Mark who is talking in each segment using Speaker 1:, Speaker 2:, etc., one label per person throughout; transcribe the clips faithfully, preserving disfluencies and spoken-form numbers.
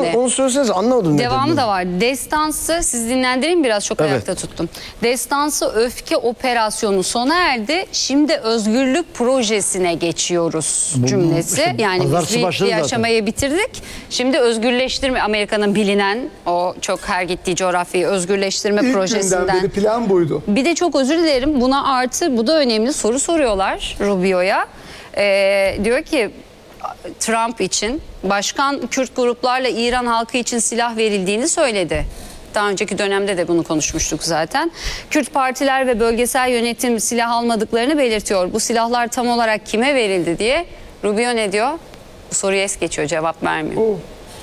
Speaker 1: Onu, onu söyleseniz anlamadım.
Speaker 2: Devamı da var. Destansı, siz dinlendireyim biraz, çok
Speaker 1: Evet.
Speaker 2: ayakta tuttum. Destansı öfke operasyonu sona erdi. Şimdi özgürlük projesine geçiyoruz
Speaker 3: Bu- bu
Speaker 2: cümlesi.
Speaker 3: işte
Speaker 2: Yani biz
Speaker 3: pazartesi
Speaker 2: bir,
Speaker 3: başladı
Speaker 2: bir
Speaker 3: zaten.
Speaker 2: aşamayı bitirdik. Şimdi özgürleştirme, Amerika'nın bilinen o çok her gittiği coğrafyayı özgürleştirme
Speaker 4: İlk
Speaker 2: projesinden.
Speaker 4: günden beri plan buydu.
Speaker 2: Bir de çok özür dilerim, buna artı, bu da önemli, soru soruyorlar Rubio'ya. Ee, diyor ki Trump için başkan Kürt gruplarla İran halkı için silah verildiğini söyledi. Daha önceki dönemde de bunu konuşmuştuk zaten. Kürt partiler ve bölgesel yönetim silah almadıklarını belirtiyor. Bu silahlar tam olarak kime verildi diye. Rubio ne diyor? Bu soruyu es geçiyor, cevap vermiyor.
Speaker 4: Oh.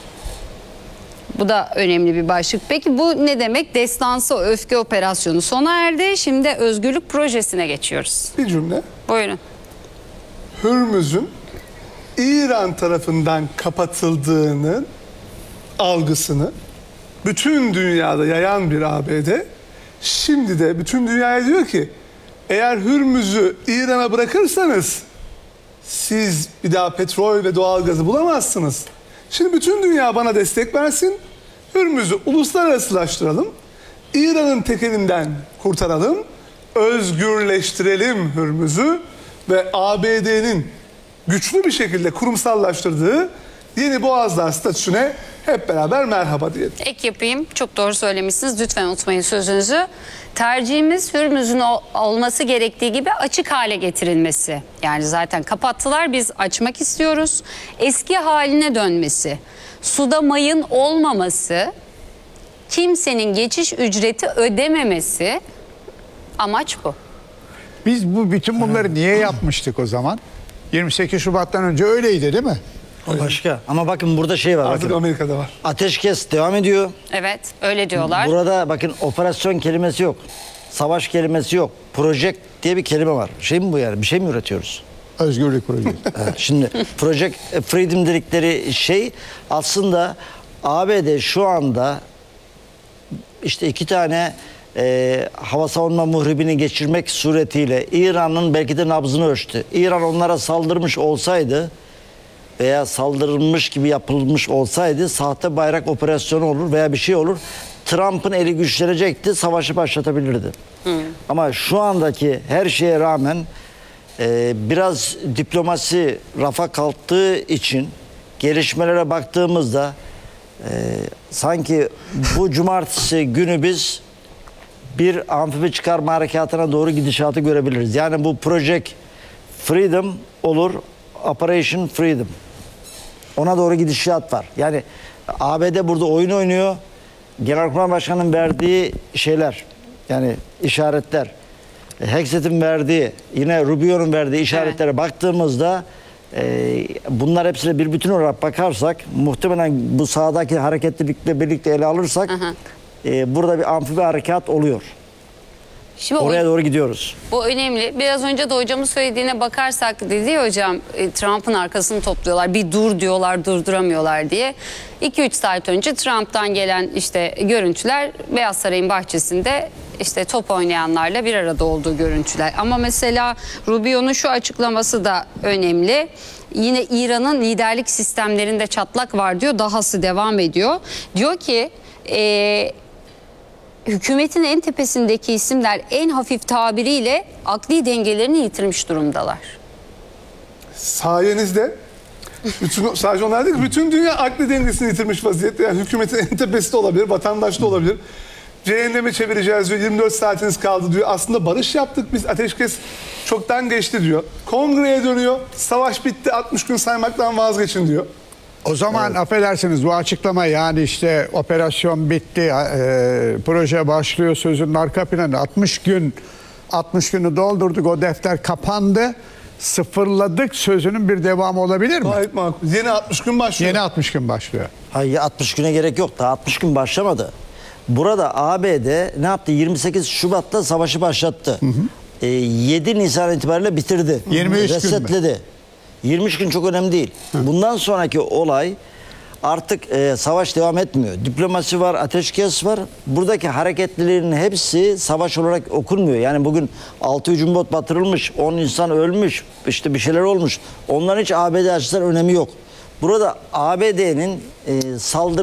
Speaker 2: Bu da önemli bir başlık. Peki bu ne demek? Destansı öfke operasyonu sona erdi. Şimdi özgürlük projesine geçiyoruz.
Speaker 4: Bir cümle.
Speaker 2: Buyurun.
Speaker 4: Hürmüz'ün İran tarafından kapatıldığının algısını bütün dünyada yayan bir A B D şimdi de bütün dünyaya diyor ki eğer Hürmüz'ü İran'a bırakırsanız siz bir daha petrol ve doğalgazı bulamazsınız. Şimdi bütün dünya bana destek versin. Hürmüz'ü uluslararasılaştıralım. İran'ın tekelinden kurtaralım. Özgürleştirelim Hürmüz'ü ve A B D'nin güçlü bir şekilde kurumsallaştırdığı yeni boğazlar statüsüne hep beraber merhaba diyelim.
Speaker 2: Ek yapayım. Çok doğru söylemişsiniz. Lütfen unutmayın sözünüzü. Tercihimiz Hürmüz'ün ol- olması gerektiği gibi açık hale getirilmesi. Yani zaten kapattılar, biz açmak istiyoruz. Eski haline dönmesi. Suda mayın olmaması, kimsenin geçiş ücreti ödememesi, amaç bu.
Speaker 3: Biz bu bütün bunları niye yapmıştık o zaman? yirmi sekiz Şubat'tan önce öyleydi değil mi?
Speaker 5: O başka. Ama bakın burada şey var.
Speaker 4: Artık
Speaker 5: Bakın.
Speaker 4: Amerika'da var.
Speaker 5: Ateşkes devam ediyor.
Speaker 2: Evet, öyle diyorlar.
Speaker 5: Burada bakın operasyon kelimesi yok. Savaş kelimesi yok. Project diye bir kelime var. Şey mi bu yani? Bir şey mi üretiyoruz?
Speaker 3: Özgürlük projesi.
Speaker 5: Ha, şimdi Project Freedom dedikleri şey aslında A B D şu anda işte iki tane e, hava savunma muhribini geçirmek suretiyle İran'ın belki de nabzını ölçtü. İran onlara saldırmış olsaydı veya saldırılmış gibi yapılmış olsaydı sahte bayrak operasyonu olur veya bir şey olur. Trump'ın eli güçlenecekti, savaşı başlatabilirdi. Hı. Ama şu andaki her şeye rağmen e, biraz diplomasi rafa kalktığı için gelişmelere baktığımızda e, sanki bu cumartesi günü biz bir amfibi çıkarma harekatına doğru gidişatı görebiliriz. Yani bu Project Freedom olur, Operation Freedom. Ona doğru gidişat var. Yani A B D burada oyun oynuyor. Genelkurmay Başkanı'nın verdiği şeyler, yani işaretler, Hexet'in verdiği, yine Rubio'nun verdiği işaretlere evet. baktığımızda e, bunlar hepsine bir bütün olarak bakarsak, muhtemelen bu sahadaki hareketlilikle birlikte ele alırsak e, burada bir amfibi harekat oluyor.
Speaker 2: Şimdi
Speaker 5: oraya
Speaker 2: o,
Speaker 5: doğru gidiyoruz.
Speaker 2: Bu önemli. Biraz önce de hocamın söylediğine bakarsak dedi ya hocam, Trump'ın arkasını topluyorlar. Bir dur diyorlar, durduramıyorlar diye. iki üç saat önce Trump'tan gelen işte görüntüler Beyaz Saray'ın bahçesinde işte top oynayanlarla bir arada olduğu görüntüler. Ama mesela Rubio'nun şu açıklaması da önemli. Yine İran'ın liderlik sistemlerinde çatlak var diyor. Dahası devam ediyor. Diyor ki eee hükümetin en tepesindeki isimler en hafif tabiriyle akli dengelerini yitirmiş durumdalar.
Speaker 4: Sayenizde bütün, sadece onlar değil ki bütün dünya akli dengesini yitirmiş vaziyette. Yani hükümetin en tepesi de olabilir, vatandaş da olabilir. Cehenneme çevireceğiz diyor, yirmi dört saatiniz kaldı diyor. Aslında barış yaptık biz, ateşkes çoktan geçti diyor. Kongreye dönüyor, savaş bitti, altmış gün saymaktan vazgeçin diyor.
Speaker 3: O zaman evet. affedersiniz bu açıklama, yani işte operasyon bitti, e, proje başlıyor sözünün arka planı, altmış gün altmış günü doldurduk, o defter kapandı, sıfırladık sözünün bir devamı olabilir mi?
Speaker 4: Gayet makul. Yeni altmış gün başlıyor.
Speaker 3: Yeni altmış gün başlıyor.
Speaker 5: Hayır, altmış güne gerek yok. Daha altmış gün başlamadı. Burada A B D ne yaptı? yirmi sekiz Şubat'ta savaşı başlattı. Hı hı. E, yedi Nisan itibariyle bitirdi.
Speaker 3: yirmi üç
Speaker 5: Resetledi.
Speaker 3: gün mü?
Speaker 5: yirmi üç gün çok önemli değil. Hı. Bundan sonraki olay artık e, savaş devam etmiyor. Diplomasi var, ateşkes var. Buradaki hareketliliğin hepsi savaş olarak okunmuyor. Yani bugün altı hücum bot batırılmış, on insan ölmüş, işte bir şeyler olmuş. Onların hiç A B D açısından önemi yok. Burada A B D'nin e, saldırı